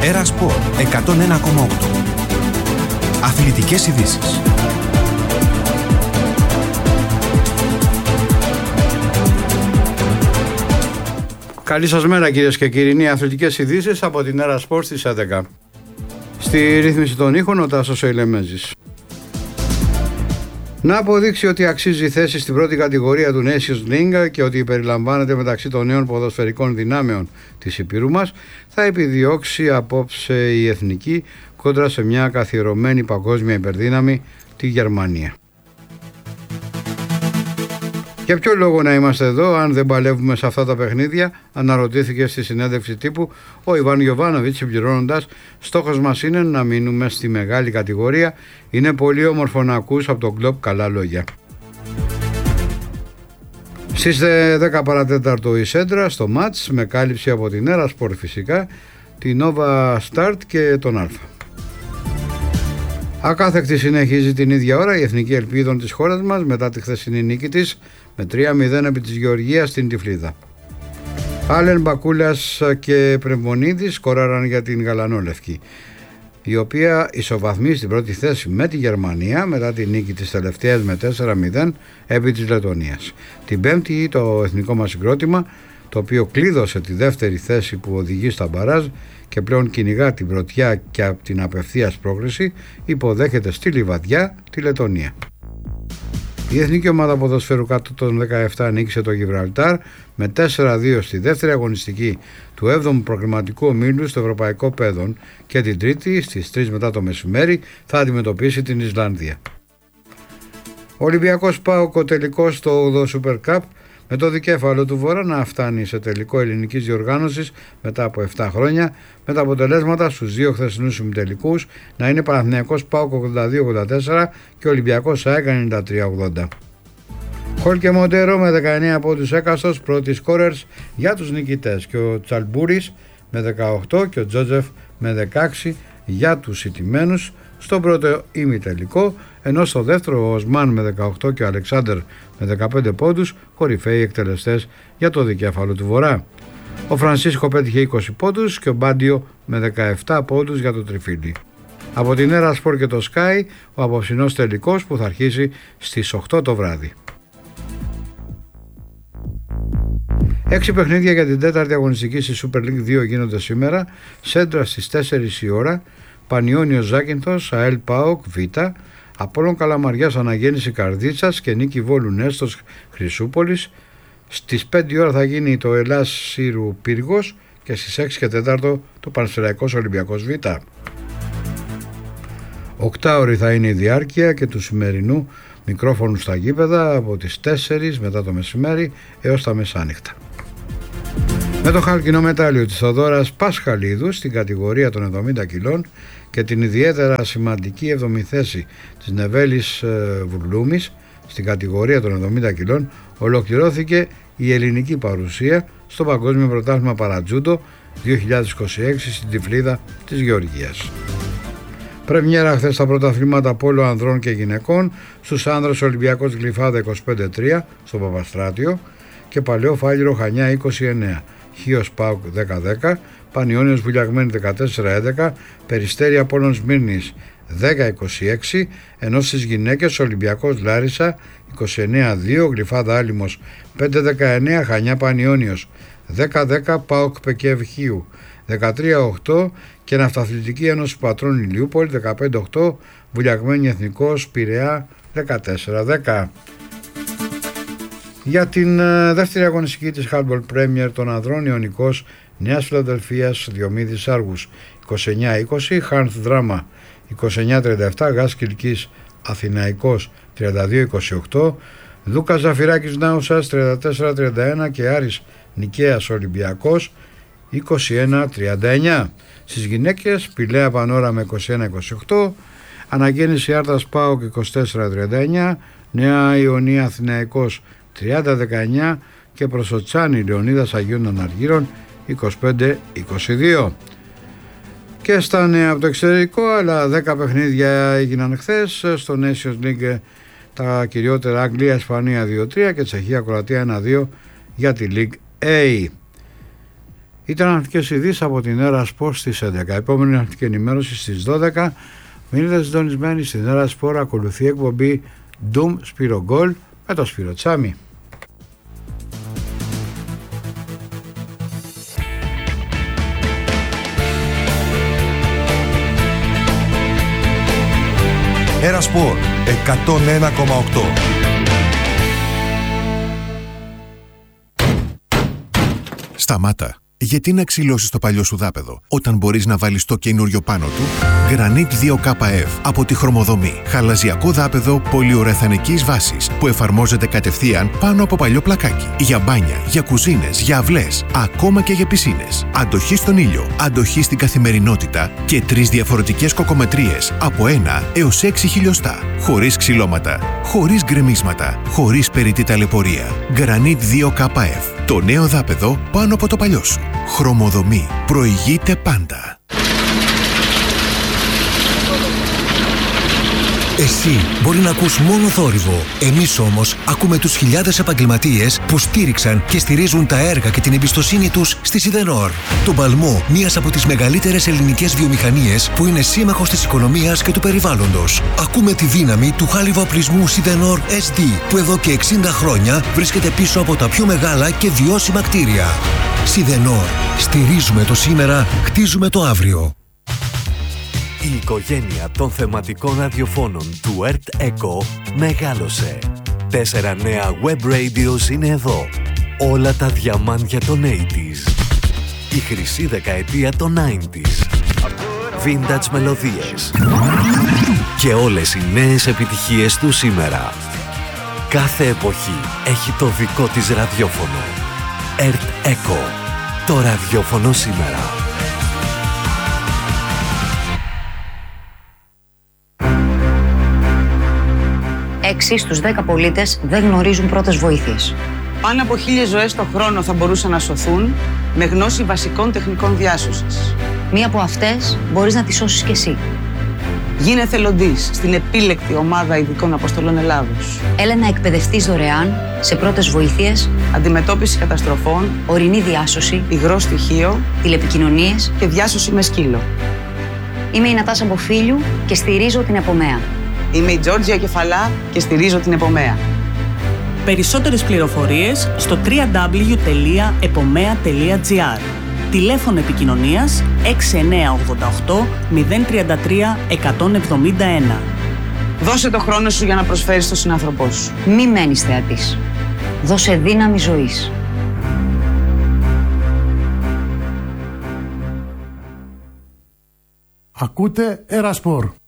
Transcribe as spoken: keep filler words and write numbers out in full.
Έρα Σπορ εκατόν ένα κόμμα οκτώ. Αθλητικές ειδήσεις. Καλή σας μέρα κυρίες και κύριοι. Είναι αθλητικές ειδήσεις από την Έρα Σπορ στις έντεκα. Στη ρύθμιση των ήχων ο Τάσος Ελεμέζης. Να αποδείξει ότι αξίζει θέση στην πρώτη κατηγορία του Nations League και ότι περιλαμβάνεται μεταξύ των νέων ποδοσφαιρικών δυνάμεων της Υπήρου μας, θα επιδιώξει απόψε η Εθνική κόντρα σε μια καθιερωμένη παγκόσμια υπερδύναμη, τη Γερμανία. Για ποιο λόγο να είμαστε εδώ αν δεν παλεύουμε σε αυτά τα παιχνίδια, αναρωτήθηκε στη συνέντευξη τύπου ο Ιβάν Γιοβάνοβιτς, συμπληρώνοντας: στόχος μας είναι να μείνουμε στη μεγάλη κατηγορία. Είναι πολύ όμορφο να ακούς από τον κλοπ καλά λόγια. Στις δέκα παρατέταρτο η Σέντρα στο μάτς, με κάλυψη από την Έρα Σπορ φυσικά, την Nova Start και τον Αλφα. Ακάθεκτη συνεχίζει την ίδια ώρα η Εθνική Ελπίδων της χώρας μας μετά τη χθεσινή νίκη της με τρία μηδέν επί της Γεωργίας στην Τυφλίδα. Άλεν, Μπακούλας και Πρεμβονίδης σκοράραν για την Γαλανόλευκη, η οποία ισοβαθμεί στην πρώτη θέση με τη Γερμανία μετά τη νίκη της τελευταίας με τέσσερα μηδέν επί της Λετωνίας. Την Πέμπτη το εθνικό μας συγκρότημα, το οποίο κλείδωσε τη δεύτερη θέση που οδηγεί στα μπαράζ και πλέον κυνηγά την πρωτιά και από την απευθείας πρόκριση, υποδέχεται στη Λιβαδιά τη Λετωνία. Η εθνική ομάδα ποδοσφαίρου κάτω των δεκαεπτά νίκησε το Γιβραλτάρ με τέσσερα δύο στη δεύτερη αγωνιστική του έβδομου προκριματικού ομίλου στο Ευρωπαϊκό Πέδον και την Τρίτη στις τρεις μετά το μεσημέρι θα αντιμετωπίσει την Ισλανδία. Ο Ολυμπιακός ΠΑΟΚ ο τελικός στο όγδοο Super Cup, με το δικέφαλο του Βορρά να φτάνει σε τελικό ελληνικής διοργάνωσης μετά από επτά χρόνια, με τα αποτελέσματα στους δύο χθεσινούς ημιτελικούς να είναι Παναθηναϊκός ΠΑΟΚ ογδόντα δύο ογδόντα τέσσερα και Ολυμπιακός ΑΕΚ ενενήντα τρία ογδόντα. Χολ και Μοντέρο με δεκαεννέα πόντους έκαστος, πρώτοι σκόρερς για τους νικητές, και ο Τσαλμπούρης με δεκαοκτώ και ο Τζότζεφ με δεκαέξι για τους ηττημένους στον πρώτο ημιτελικό, ενώ στο δεύτερο ο Οσμάν με δεκαοκτώ και ο Αλεξάνδερ με δεκαπέντε πόντους, κορυφαίοι εκτελεστές για το δικέφαλο του Βορρά. Ο Φρανσίσκο πέτυχε είκοσι πόντους και ο Μπάντιο με δεκαεπτά πόντους για το τριφύλι. Από την Έρα Σπορ και το Sky, ο απόψινός τελικός που θα αρχίσει στις οκτώ το βράδυ. Έξι παιχνίδια για την τέταρτη αγωνιστική στη Super League δύο γίνονται σήμερα. Σέντρα στις τέσσερις η ώρα, Πανιόνιος Ζάκυνθος, ΑΕΛ ΠΑΟΚ Β, Απόλλων Καλαμαριάς Αναγέννηση Καρδίτσας και Νίκη Βόλου Νέστος Χρυσούπολης. Στις πέντε η ώρα θα γίνει το Ελλάς Σύρου Πύργος και στις έξι και τέσσερα το Πανσεραϊκός Ολυμπιακός Β. Οκτάωρη θα είναι η διάρκεια και του σημερινού μικρόφωνου στα γήπεδα από τις τέσσερις μετά το μεσημέρι έως τα μεσάνυχτα. Με το χάλκινο μετάλλιο της Θοδόρας Πασχαλίδου στην κατηγορία των εβδομήντα κιλών και την ιδιαίτερα σημαντική έβδομη θέση της Νεβέλης Βουρλούμης στην κατηγορία των εβδομήντα κιλών ολοκληρώθηκε η ελληνική παρουσία στο Παγκόσμιο Πρωτάθλημα Παρατζούντο δύο χιλιάδες είκοσι έξι στην Τυφλίδα της Γεωργίας. Πρεμιέρα χθες στα πρωταθλήματα πόλο ανδρών και γυναικών, στους άνδρες Ολυμπιακός Γλυφάδα είκοσι πέντε τρία στο Παπαστράτιο και Παλαιό Φάληρο Χανιά είκοσι εννέα, Χίος ΠΑΟΚ δέκα δέκα, Πανιόνιος Βουλιαγμένη δεκατέσσερα έντεκα, Περιστέρι Απόλλων Σμύρνης δέκα είκοσι έξι, ενώ στις γυναίκες Ολυμπιακός Λάρισα είκοσι εννέα δύο, Γλυφάδα Άλυμος πέντε δεκαεννέα, Χανιά Πανιόνιος δέκα δέκα, ΠΑΟΚ Πεκεύ Χίου δεκατρία οκτώ και Ναυταθλητική Ένωση Πατρών Ηλιούπολη δεκαπέντε οκτώ, Βουλιαγμένη Εθνικός Πειραιά δεκατέσσερα δέκα. Για την uh, δεύτερη αγωνιστική της Handball Premier των ανδρών, Ιωνικός Νέας Φιλαδελφίας Διομήδης Άργους είκοσι εννέα είκοσι, Χάνθ Δράμα είκοσι εννέα τριάντα επτά, Γάς Κιλκής Αθηναϊκός τριάντα δύο είκοσι οκτώ, Δούκας Ζαφυράκης Νάουσας τριάντα τέσσερα τριάντα ένα και Άρης Νικαίας Ολυμπιακός είκοσι ένα τριάντα εννέα. Στις γυναίκες Πηλαία Πανόραμα είκοσι ένα είκοσι οκτώ, Αναγέννηση Άρτας ΠΑΟΚ είκοσι τέσσερα τριάντα εννέα, Νέα Ιωνία Αθηναϊκός τριάντα δεκαεννέα και Προσοτσάνη Λεωνίδας Αγίων Αναργύρων είκοσι πέντε είκοσι δύο. Και στα νέα από το εξωτερικό, αλλά δέκα παιχνίδια έγιναν χθες στο Nations League, τα κυριότερα Αγγλία Ισπανία δύο τρία και Τσεχία Κροατία ένα δύο για τη League A. Ήταν αναρτικές ειδήσεις από την Έρα Σπορ στις έντεκα. Επόμενη αναρτική ενημέρωση στις δώδεκα. Μείνετε συντονισμένοι στην Έρα Σπορ. Ακολουθεί η εκπομπή Doom Σπύρο Γκολ με το Σπύρο Τσάμι. Έρα Σπορ εκατόν ένα κόμμα οκτώ. Σταμάτα. Γιατί να ξυλώσεις το παλιό σου δάπεδο όταν μπορείς να βάλεις το καινούριο πάνω του? Granit δύο κέι εφ από τη Χρωμοδομή. Χαλαζιακό δάπεδο πολυουρεθανικής βάσης που εφαρμόζεται κατευθείαν πάνω από παλιό πλακάκι. Για μπάνια, για κουζίνες, για αυλές, ακόμα και για πισίνες. Αντοχή στον ήλιο, αντοχή στην καθημερινότητα και τρεις διαφορετικές κοκομετρίες από ένα έως έξι χιλιοστά. Χωρίς ξυλώματα, χωρίς γκρεμίσματα, χωρίς περιττή ταλαιπωρία. Granit δύο κέι εφ. Το νέο δάπεδο πάνω από το παλιό σου. Χρωμοδομή. Προηγείται πάντα. Εσύ μπορεί να ακούς μόνο θόρυβο. Εμείς όμως ακούμε τους χιλιάδες επαγγελματίες που στήριξαν και στηρίζουν τα έργα και την εμπιστοσύνη τους στη Σιδενόρ. Το παλμό, μίας από τις μεγαλύτερες ελληνικές βιομηχανίες που είναι σύμμαχος της οικονομίας και του περιβάλλοντος. Ακούμε τη δύναμη του χάλιβα-οπλισμού Σιδενόρ ες ντι που εδώ και εξήντα χρόνια βρίσκεται πίσω από τα πιο μεγάλα και βιώσιμα κτίρια. Σιδενόρ. Στηρίζουμε το σήμερα, χτίζουμε το αύριο. Η οικογένεια των θεματικών ραδιοφώνων του Earth Echo μεγάλωσε. Τέσσερα νέα web radios είναι εδώ. Όλα τα διαμάντια των ογδόντα. Η χρυσή δεκαετία των ενενήντα. Vintage μελωδίες. Και όλες οι νέες επιτυχίες του σήμερα. Κάθε εποχή έχει το δικό της ραδιόφωνο. Earth Echo. Το ραδιόφωνο σήμερα. έξι στους δέκα πολίτες δεν γνωρίζουν πρώτες βοήθειες. Πάνω από χίλιες ζωές το χρόνο θα μπορούσαν να σωθούν με γνώση βασικών τεχνικών διάσωσης. Μία από αυτές μπορείς να τη σώσεις κι εσύ. Γίνε εθελοντής στην επίλεκτη ομάδα ειδικών αποστολών Ελλάδος. Έλα να εκπαιδευτείς δωρεάν σε πρώτες βοήθειες, αντιμετώπιση καταστροφών, ορεινή διάσωση, υγρό στοιχείο, τηλεπικοινωνίες και διάσωση με σκύλο. Είμαι η Νατάσα Μποφίλιου και στηρίζω την Επομέα. Είμαι η Τζόρτζια Κεφαλά και στηρίζω την Επομέα. Περισσότερες πληροφορίες στο double-u double-u double-u τελεία επομέα τελεία τζι άρ. Τηλέφωνο επικοινωνίας έξι εννιά οκτώ οκτώ μηδέν τρία τρία εκατόν εβδομήντα ένα. Δώσε το χρόνο σου για να προσφέρεις τον συνάνθρωπό σου. Μη μένεις θεατής. Δώσε δύναμη ζωής. Ακούτε Έρα Σπορ.